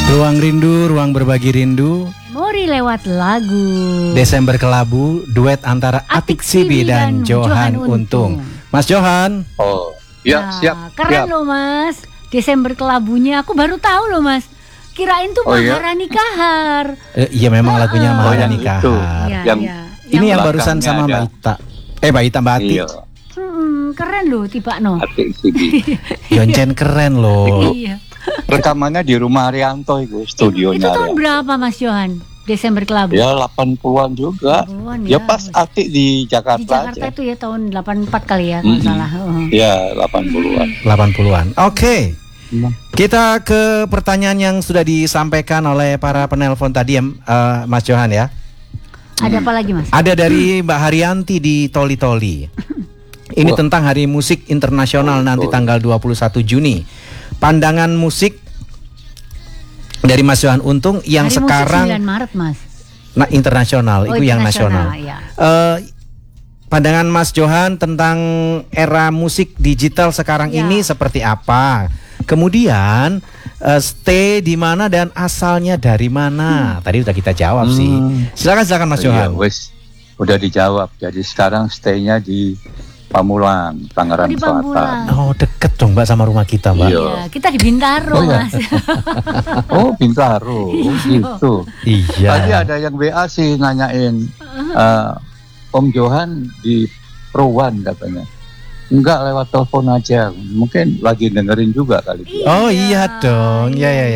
Ruang rindu, ruang berbagi rindu. Memori lewat lagu. Desember Kelabu, duet antara Atik Sibi dan Johan Untung. Mas Johan. Oh, ya, siap. Keren loh Mas. Desember Kelabunya aku baru tahu loh Mas. Kirain tuh Maharani Kahar. Iya memang lagunya Maharani Kahar. Ini yang barusan sama Mbak Ita. Mbak Ita, Mbak Ati. Iya. Keren loh tiba no. Atik Sibi. Yoncen keren loh. Iya. Rekamannya di rumah Arianto itu, studionya. Itu tahun berapa Mas Johan? Desember Kelabu? Ya 80-an juga. 80-an, ya pas Atik di Jakarta. Di Jakarta aja. itu ya tahun 84 kali ya kalau salah. Ya 80-an. 80-an. Oke. Kita ke pertanyaan yang sudah disampaikan oleh para penelpon tadi ya, Mas Johan ya. Ada apa lagi Mas? Ada dari Mbak Haryanti di Toli-Toli. Ini tentang Hari Musik Internasional nanti tanggal 21 Juni. Pandangan musik dari Mas Johan Untung yang Hari sekarang musik 9 Maret Mas. Nah, internasional, itu yang nasional. Ya. Pandangan Mas Johan tentang era musik digital sekarang ini seperti apa? Kemudian stay di mana dan asalnya dari mana? Tadi udah kita jawab sih. Silakan Mas Johan. Wes, udah dijawab. Jadi sekarang stay-nya di Pamulang, Tangerang Selatan. Oh, deket dong Mbak sama rumah kita, Mbak. Iya, kita di Bintaro, Mas. Oh, Bintaro, gitu. Iya. Tadi ada yang WA sih nanyain, Om Johan di Prowan katanya. Enggak, lewat telepon aja. Mungkin lagi dengerin juga kali dia. Oh iya dong.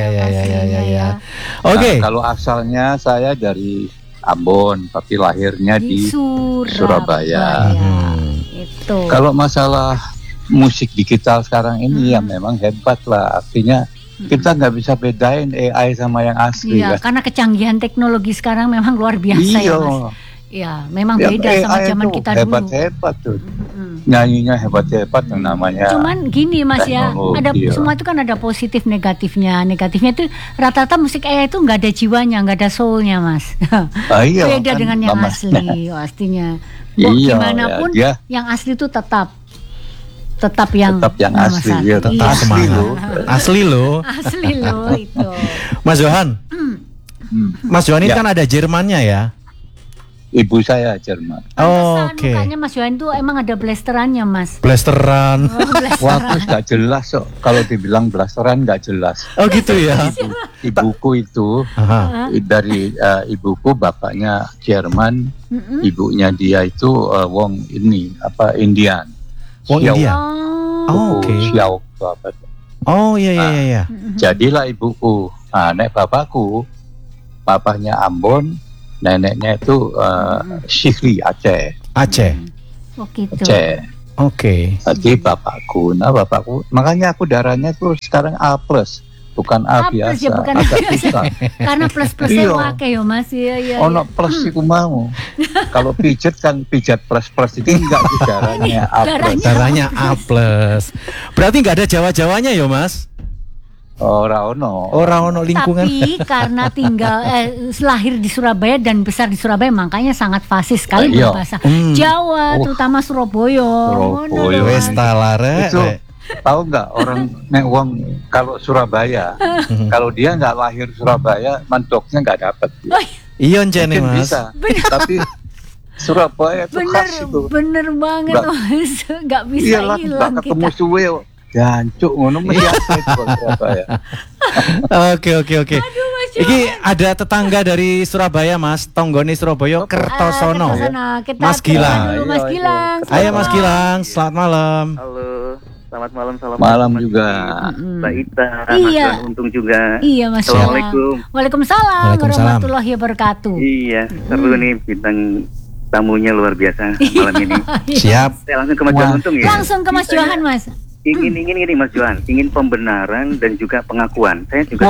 Ya. Oke. Kalau asalnya saya dari Ambon, tapi lahirnya di Surabaya. Itu. Kalau masalah musik digital sekarang ini ya memang hebat lah. Artinya kita nggak bisa bedain AI sama yang asli. Iya, karena kecanggihan teknologi sekarang memang luar biasa ya Mas. Iya, memang beda sama zaman kita dulu. Hebat tuh. Nyanyinya hebat-hebat tuh namanya. Cuman gini Mas ya, ada semua itu kan ada positif negatifnya. Negatifnya itu rata-rata musik AI itu nggak ada jiwanya, nggak ada soulnya Mas. Iya, beda kan dengan yang asli pastinya. Gimana pun yang asli itu tetap yang asli, ya, asli loh itu. Mas Johan, Mas Johan ini kan ada Jermannya ya. Ibu saya Jerman. Oke. Mukanya Mas Johan tuh emang ada blasterannya Mas. Blasteran. Waktu nggak jelas kok. Kalau dibilang blasteran nggak jelas. Oh gitu ya. Ibuku itu dari ibuku bapaknya Jerman, ibunya dia itu wong ini Indian. Wong Indian. Oh oke. Xiao apa? Oh iya. Jadilah ibuku. Nah, nek bapakku, bapaknya Ambon. Neneknya itu Syihri Aceh. Oh gitu. Aceh. Oke. Jadi bapakku, makanya aku darahnya tuh sekarang A+, bukan A biasa. Ya, bukan agak biasa. Karena plus-plusnya wakai ya Mas. Iya. Ono plus iku mau. Kalau pijat kan pijat plus itu enggak darahnya A+. Darahnya A+. Berarti enggak ada Jawa-Jawanya ya Mas? Ora ono lingkungan. Tapi karena tinggal lahir di Surabaya dan besar di Surabaya, makanya sangat fasih sekali berbahasa Jawa, terutama Surabaya. Wes talare. Itu tahu nggak orang nek wong kalau Surabaya, kalau dia nggak lahir Surabaya, mantoknya nggak dapat. Iya ncene Mas. Bisa. Tapi Surabaya itu khas itu. Bener banget Mas, nggak bisa hilang kita. Ketemu suwe. Jancuk ngono mesti Surabaya. Oke. Iki ada tetangga dari Surabaya Mas, tonggone Surabaya Kertosono. Mas Gilang. Ayo Mas Gilang, selamat malam. Halo, selamat malam. Malam juga. Mbak Ita, Mas Johan Untung juga. Iya Mas. Assalamualaikum. Waalaikumsalam warahmatullahi wabarakatuh. Iya, seru nih bintang tamunya luar biasa malam ini. Siap. Saya langsung ke Mas Johan Untung ya. Langsung ke Mas Johan Mas. Ingin ini Mas Johan, ingin pembenaran dan juga pengakuan. Saya juga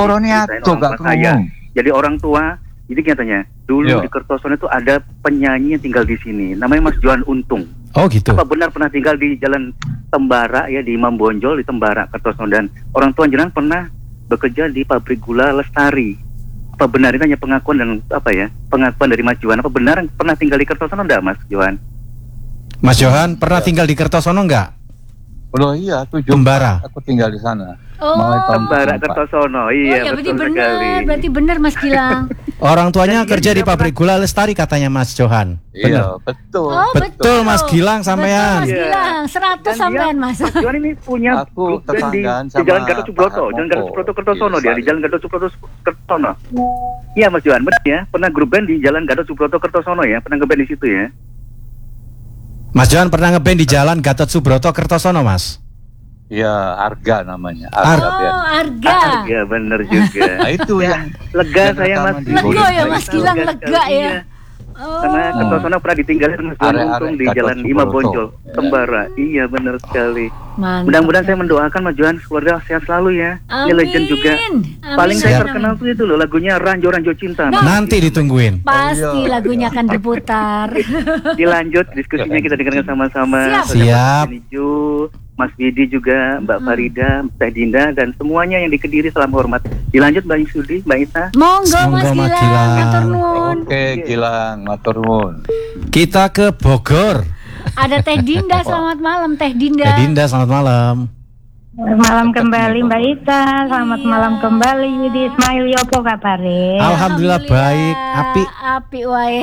jadi orang tua. Jadi katanya dulu di Kertosono itu ada penyanyi yang tinggal di sini, namanya Mas Johan Untung. Oh gitu. Apa benar pernah tinggal di Jalan Tembara ya, di Imam Bonjol di Tembara Kertosono, dan orang tua jenengan pernah bekerja di pabrik gula Lestari. Apa benar itu hanya pengakuan dan pengakuan dari Mas Johan? Apa benar pernah tinggal di Kertosono enggak Mas Johan? Mas Johan pernah tinggal di Kertosono enggak? Oh iya, 7 Tembara. aku tinggal di sana. Oh. Mulai tahun Tembara 74. Kertosono. Oh Iya, ya, berarti betul benar, sekali. berarti benar Mas Gilang. Orang tuanya Dan kerja dia di juga pabrik gula Lestari katanya Mas Johan. Iya, betul. Oh, Betul Mas Gilang Betul sampean. Mas Iya. Gilang, 100 Dan sampean dia, Mas. Mas Johan ini punya Aku grup band di tetanggaan di sama Jalan Gatot Subroto, Pak Jalan Gatot Harmoko Subroto Kertosono di dia, di Lestari. Jalan Gatot Subroto Kertosono. Iya Mas Johan, benar ya. Pernah grup band di Jalan Gatot Subroto Kertosono ya, pernah ngeband di situ ya. Mas Johan pernah ngeband di Jalan Gatot Subroto Kertosono, Mas? Iya, Arga namanya. Oh, Arga band. Arga. Iya benar juga. Nah, itu yang Lega yang saya Mas. rekaman di Lega Boyolali. ya, Mas Gilang, lega sekali, ya. iya. Karena Kertosono pernah ditinggalin Mas Johan Are-are Untung di Gatot Jalan Subroto. Ima Bonjol, Ya. Tembara. Iya benar sekali. Mantap. Mudah-mudahan saya mendoakan Mas Johan keluarga sehat selalu ya. Ini Amin. legend juga. Amin, Paling saya amin, terkenal amin. tuh itu loh lagunya Ranjo Cinta. Nah. Nanti ditungguin. Pasti Oh, iya. lagunya akan diputar. Dilanjut diskusinya kita dengarkan sama-sama. Siap. Siap. Mas Niju, Mas Widi juga, Mbak Farida, Teh Dinda dan semuanya yang di Kediri salam hormat. Dilanjut Mbak Sudi, Mbak Ita. Monggo Mas Monggo, Mas Gilang, Gilang. matur nuwun. Oke, Gilang, matur nuwun. Kita ke Bogor. Ada Teh Dinda, selamat malam Teh Dinda. Teh Dinda, selamat malam. Malam kembali Mbak Ita, selamat Iya. malam kembali Yudi Ismail, yopo kabare? Alhamdulillah baik, api. Api wae.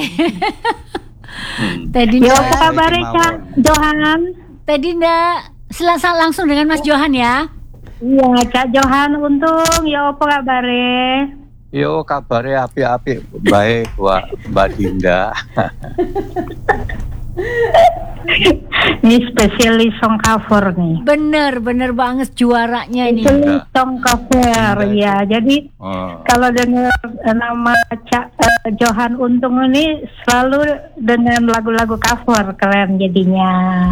Teh Dinda. Yopo kabare Cak Johan? Teh Dinda, langsung dengan Mas Johan ya. Iya, Cak Johan Untung, yopo kabare? Yo, kabarnya api-api. Baik, Mbak Dinda. Ini spesialis song cover nih. Bener banget juaranya ini. Spesialis song cover, ya. Jadi Oh. kalau dengar nama Cak Johan Untung ini selalu dengan lagu-lagu cover, keren jadinya.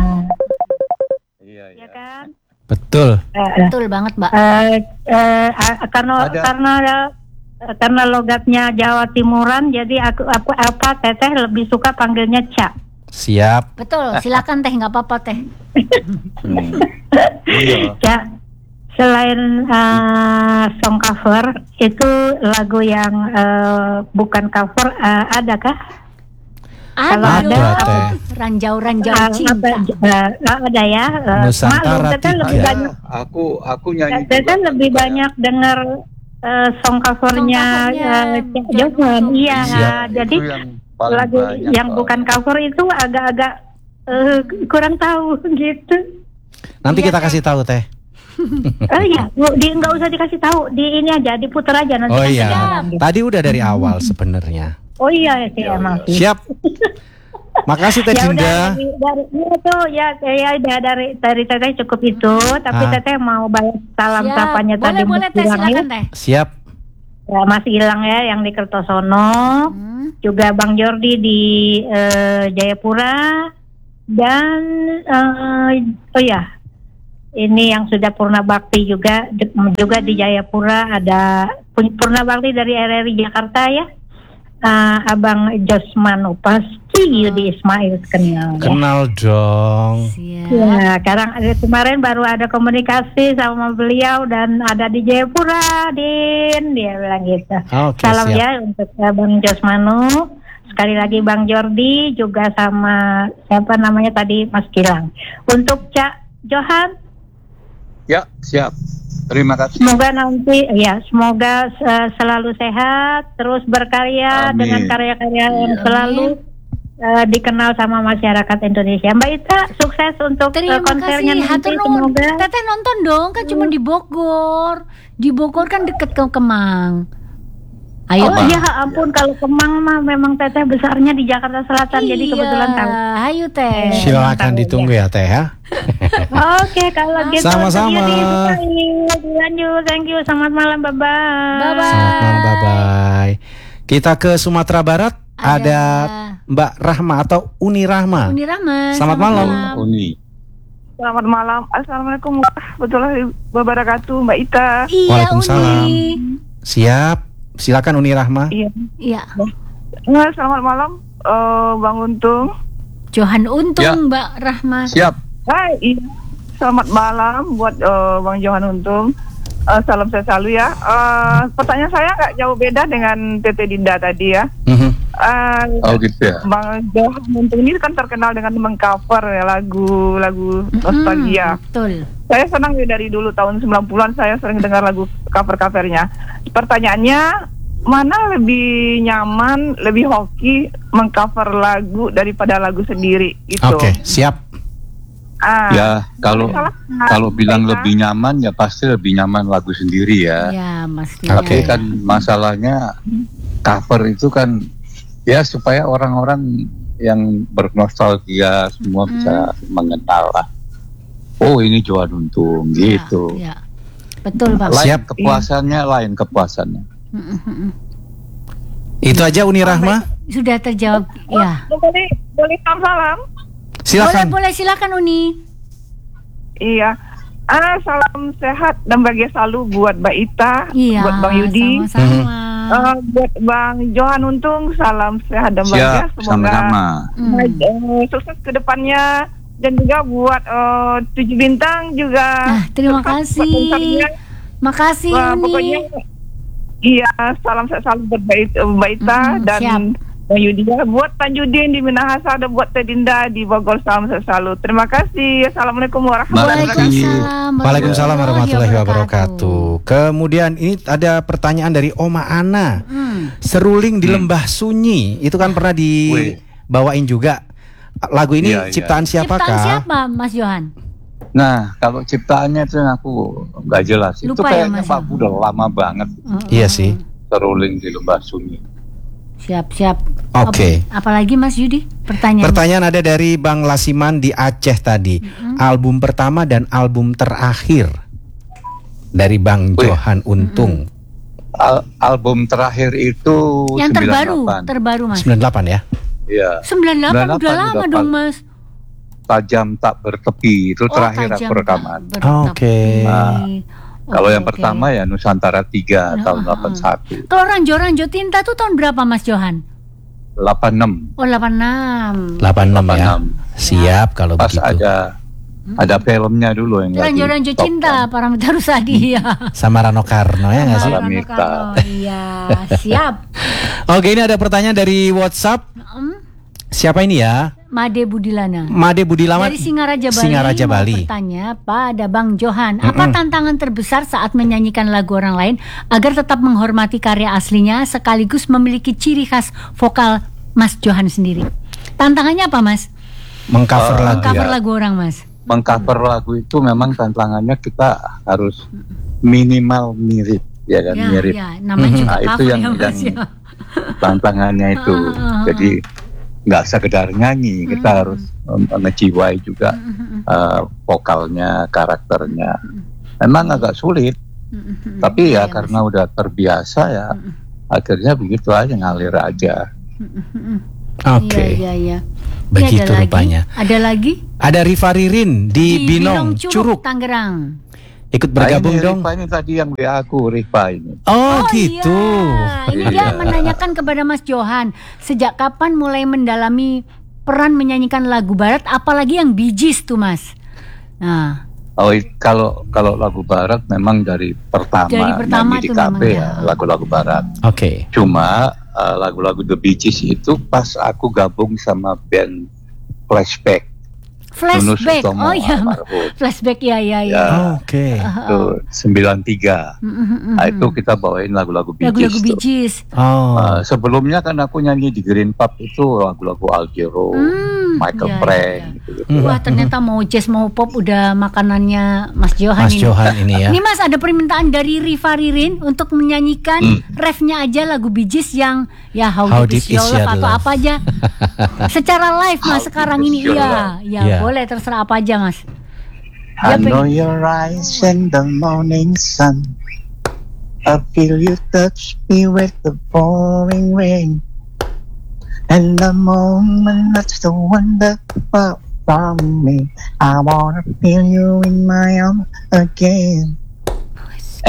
Iya, Ya iya. kan? Betul. Betul banget, Mbak. Karena logatnya Jawa Timuran, jadi aku Teteh lebih suka panggilnya Cak. Siap. Betul, silakan Teh, nggak apa-apa Teh. Iya. Cak, selain song cover, itu lagu yang bukan cover, adakah? Kalau Ada ada, dong. Teh. Ranjau cinta. Ada ya. Nusantara Teteh tiga. lebih banyak. Aku nyanyi Teteh juga. lebih banyak dengar song covernya Song covernya Johan. Iya, Siap. jadi Itu yang paling lagu banyak, yang Pak. bukan cover itu agak-agak kurang tahu gitu. Nanti Iya, kita Teh. kasih tahu, Teh. Oh iya, nggak usah dikasih tahu, di ini aja, diputer aja nanti. Oh kasih iya. orang gitu. Tadi udah dari awal sebenarnya. Oh iya sih emang sih. Siap. Makasih Teh Ya udah Dinda. dari itu ya dari Teteh cukup itu, tapi Ah. Teteh mau balas salam Siap. sapanya tadi Boleh Teh, Gilang silakan Teh. Siap. ya, Mas Gilang ya yang di Kertosono. Juga Bang Jordi di Jayapura dan oh ya ini yang sudah Purna Bakti juga di Jayapura, ada Purna Bakti dari RRI Jakarta ya, Abang Josman pasti Yudi Ismail kenal ya. Kenal dong. Siap. Ya, kemarin baru ada komunikasi sama beliau dan ada di Jayapura, Din, dia bilang gitu. Oke, Salam siap. ya untuk Bang Josmanu. Sekali lagi Bang Jordi juga sama siapa namanya tadi Mas Gilang. Untuk Cak Johan, Ya, siap. Terima kasih. semoga nanti semoga selalu sehat, terus berkarya Amin. dengan karya-karya yang Iya. selalu dikenal sama masyarakat Indonesia. Mbak Ita, sukses untuk Terima konsernya kasih, nanti hatur nuhun. semoga. Teteh nonton dong, kan cuma di Bogor. Di Bogor kan deket ke Kemang. Ayo Oh Teh. iya ampun, kalau Kemang mah memang Teteh besarnya di Jakarta Selatan, jadi kebetulan tahu. Ayo Teh. Silakan ditunggu ya Teh ya. Oke, kalau gitu Sama-sama. Lanjut, thank you. Selamat malam, bye bye. Bye-bye. Selamat malam, bye-bye. Kita ke Sumatera Barat. Ada Mbak Rahma atau Uni Rahma. Uni Rahma. Selamat malam. Uni. Selamat malam. Assalamualaikum warahmatullahi wabarakatuh, Mbak Ita. Iya, Waalaikumsalam. Uni. Siap. Silakan Uni Rahma. Iya. Iya. Selamat malam, Bang Untung. Johan Untung, Ya. Mbak Rahma. Siap. Hai. Iya. Selamat malam buat Bang Johan Untung. Salam sehat selalu ya. Pertanyaan saya nggak jauh beda dengan Tete Dinda tadi ya. Mhm. Oh gitu ya. Bang Johan Untung ini kan terkenal dengan mengcover ya lagu-lagu nostalgia. Betul. Saya senang ya dari dulu tahun 90-an saya sering dengar lagu cover-covernya. Pertanyaannya, mana lebih nyaman, lebih hoki mengcover lagu daripada lagu sendiri gitu. Oke, siap. Ya, kalau bilang lebih nyaman ya pasti lebih nyaman lagu sendiri ya. Ya, Mas. Tapi kan masalahnya cover itu kan ya supaya orang-orang yang bernostalgia semua bisa mengenal lah. Oh, ini Johan Untung gitu. Ya. Betul, Bang. Lain kepuasannya. Itu aja Uni Rahma. Sudah terjawab. Ya. Boleh salam. Silakan. Boleh silakan Uni. Iya. Salam sehat dan bahagia selalu buat Mbak Ita, buat Bang Yudi. Sama-sama. Buat Bang Johan Untung, salam sehat dan bahagia. Semoga sukses ke depannya. Dan juga buat 7 bintang juga. Terima kasih. Makasih Uni. Pokoknya iya, salam sehat selalu buat Mbak Ita dan Bang Yudi. Buat Tanjudin di Minahasa dan buat Tedinda di Bogor, salam sehat selalu. Terima kasih. Assalamualaikum warahmatullahi wabarakatuh. Waalaikumsalam warahmatullahi wabarakatuh. Kemudian ini ada pertanyaan dari Oma Ana. Seruling di Lembah Sunyi itu kan pernah dibawain juga. Lagu ini ciptaan siapakah? Ciptaan siapa, Mas Johan? Nah, kalau ciptaannya itu aku nggak jelas. Lupa itu kayaknya ya, Pak udah lama banget. Iya sih. Seruling di Lembah Sunyi. Siap. Oke. Apalagi Mas Yudi? Pertanyaan ada dari Bang Lasiman di Aceh tadi. Album pertama dan album terakhir dari Bang Johan Untung. Album terakhir itu yang 98. terbaru Mas. 98 ya? Iya. 98 udah lama dong Mas. Tajam tak bertepi itu terakhir aku rekaman. Oke. Kalau yang pertama ya Nusantara 3 tahun 81. Kalau Ranjo Tinta tuh tahun berapa Mas Johan? 86. Oh 86. 86 ya. Siap kalau pas begitu. Ada filmnya dulu yang Ranjo Cinta Paramitha Rusady ya. Sama Rano Karno ya nggak sih? Iya, siap. Oke, ini ada pertanyaan dari WhatsApp. Siapa ini ya? Made Budilana dari Singaraja Bali. Bertanya pada Bang Johan, apa tantangan terbesar saat menyanyikan lagu orang lain agar tetap menghormati karya aslinya sekaligus memiliki ciri khas vokal Mas Johan sendiri? Tantangannya apa Mas? Mengcover lagu orang Mas. Mengcover lagu itu memang tantangannya kita harus minimal mirip ya kan, mirip. Ya, namanya juga itu yang tantangannya itu. Jadi nggak sekedar nyanyi, kita harus ngejiwai juga vokalnya, karakternya. Memang agak sulit, tapi ya karena udah terbiasa ya, akhirnya begitu aja, ngalir aja. Oke. Iya. Begitu rupanya. Ada lagi? Ada Rifa Ririn di Binong Curug, Tangerang. Ikut bergabung ini dong. Rifa ini tadi yang WA aku, Rifa ini. Oh gitu. Ini dia menanyakan kepada Mas Johan, sejak kapan mulai mendalami peran menyanyikan lagu barat, apalagi yang Bee Gees tuh Mas. Nah. Oh, kalau lagu barat memang dari pertama nyanyi di KB ya, lagu-lagu barat. Oke. Cuma lagu-lagu The Bee Gees itu pas aku gabung sama band Flashback. Oh iya, Flashback ya. Oke. Itu 93. Nah, itu kita bawain lagu-lagu Bee Gees. Sebelumnya kan aku nyanyi di Green Pub itu lagu-lagu Al Jarreau, Michael Frank gitu. Wah, ternyata mau jazz mau pop udah makanannya Mas Johan ini. Johan ini ya. Ini Mas ada permintaan dari Rifa Ririn untuk menyanyikan refnya aja lagu Bee Gees yang ya How Deep Is Your Love atau apa aja. Secara live Mas sekarang ini iya. Boleh terserah apa aja Mas. I know your eyes in the morning sun. I feel you touch me with the pouring rain. And the moment that's the one that far from me, I wanna feel you in my arms again.